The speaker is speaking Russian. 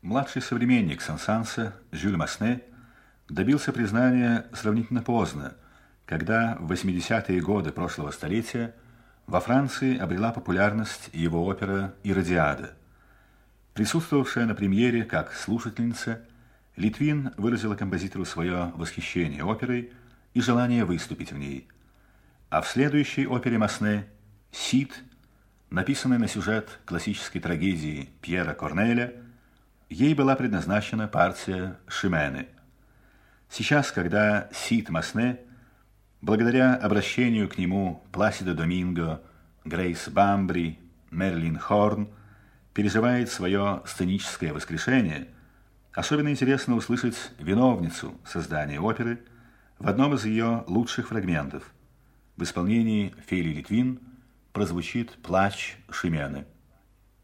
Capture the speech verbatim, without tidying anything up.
Младший современник Сен-Санса, Жюль Масне, добился признания сравнительно поздно, когда в восьмидесятые годы прошлого столетия во Франции обрела популярность его опера «Иродиада». Присутствовавшая на премьере как слушательница, Литвин выразила композитору свое восхищение оперой и желание выступить в ней. А в следующей опере Масне «Сид», написанной на сюжет классической трагедии Пьера Корнеля, ей была предназначена партия Шимены. Сейчас, когда Сид Масне, благодаря обращению к нему Пласидо Доминго, Грейс Бамбри, Мерлин Хорн, переживает свое сценическое воскрешение, особенно интересно услышать виновницу создания оперы в одном из ее лучших фрагментов. В исполнении Фели Литвин прозвучит «Плач Шимены».